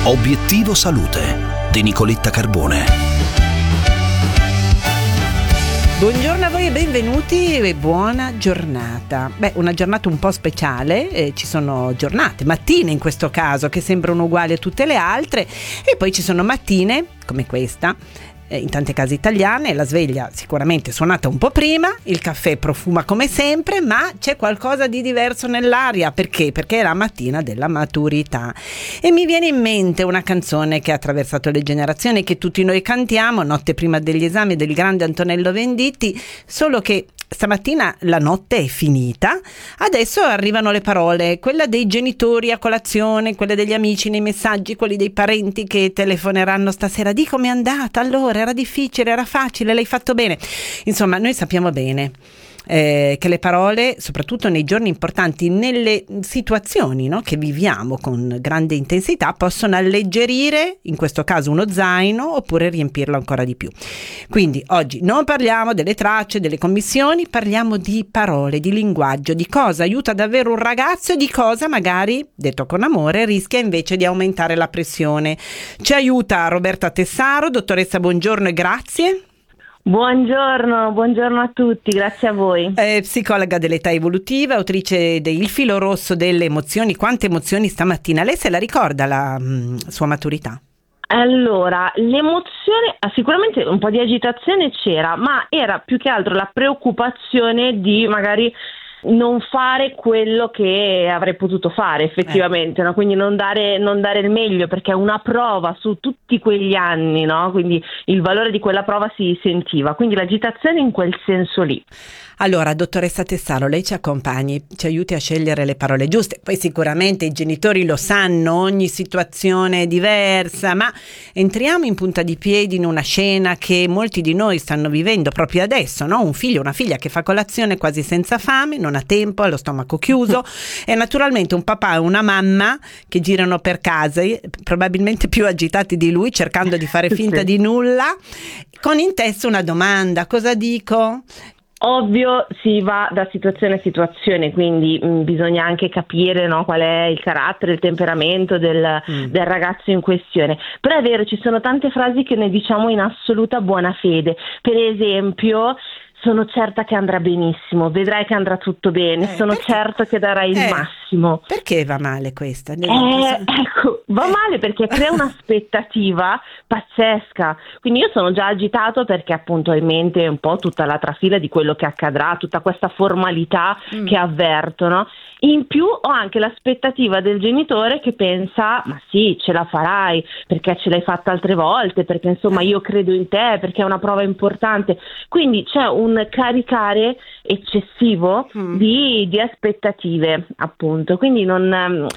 Obiettivo Salute di Nicoletta Carbone. Buongiorno a voi e benvenuti e buona giornata. Una giornata un po' speciale, ci sono giornate, mattine in questo caso, che sembrano uguali a tutte le altre, e poi ci sono mattine come questa. In tante case italiane la sveglia sicuramente è suonata un po' prima, il caffè profuma come sempre, ma c'è qualcosa di diverso nell'aria. Perché? Perché è la mattina della maturità. E mi viene in mente una canzone che ha attraversato le generazioni, che tutti noi cantiamo, notte prima degli esami, del grande Antonello Venditti, solo che stamattina la notte è finita, adesso arrivano le parole, quella dei genitori a colazione, quelle degli amici nei messaggi, quelli dei parenti che telefoneranno stasera: di com'è andata, allora era difficile, era facile, l'hai fatto bene. Insomma, noi sappiamo bene che le parole, soprattutto nei giorni importanti, nelle situazioni, no, che viviamo con grande intensità, possono alleggerire, in questo caso uno zaino, oppure riempirlo ancora di più. Quindi oggi non parliamo delle tracce, delle commissioni, parliamo di parole, di linguaggio, di cosa aiuta davvero un ragazzo e di cosa magari, detto con amore, rischia invece di aumentare la pressione. Ci aiuta Roberta Tessaro. Dottoressa, buongiorno e grazie. Buongiorno a tutti, grazie a voi. Psicologa dell'età evolutiva, autrice de Il filo rosso delle emozioni. Quante emozioni stamattina? Lei se la ricorda la sua maturità? Allora, l'emozione, sicuramente un po' di agitazione c'era, ma era più che altro la preoccupazione di magari non fare quello che avrei potuto fare effettivamente, no? Quindi non dare il meglio, perché è una prova su tutti quegli anni, no? Quindi il valore di quella prova si sentiva, quindi l'agitazione in quel senso lì. Allora, dottoressa Tessaro, lei ci accompagni, ci aiuti a scegliere le parole giuste. Poi sicuramente i genitori lo sanno, ogni situazione è diversa, ma entriamo in punta di piedi in una scena che molti di noi stanno vivendo proprio adesso, no? Un figlio, una figlia che fa colazione quasi senza fame, non ha tempo, ha lo stomaco chiuso, e naturalmente un papà e una mamma che girano per casa, probabilmente più agitati di lui, cercando di fare finta di nulla, con in testa una domanda: cosa dico? Ovvio, si va da situazione a situazione, quindi bisogna anche capire, no, qual è il carattere, il temperamento del ragazzo in questione. Però è vero, ci sono tante frasi che ne diciamo in assoluta buona fede. Per esempio: sono certa che andrà benissimo, vedrai che andrà tutto bene, sono certo che darai il massimo. Perché va male questa? Ecco, va male perché crea un'aspettativa pazzesca. Quindi io sono già agitato perché appunto ho in mente un po' tutta la trafila di quello che accadrà, tutta questa formalità che avverto, no? In più ho anche l'aspettativa del genitore che pensa: ma sì, ce la farai, perché ce l'hai fatta altre volte, perché insomma io credo in te, perché è una prova importante. Quindi c'è un caricare eccessivo di aspettative, appunto. Quindi non